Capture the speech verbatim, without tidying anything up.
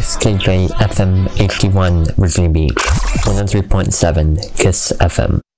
X K J F M H D one Virginia Beach, one oh three point seven KISS F M.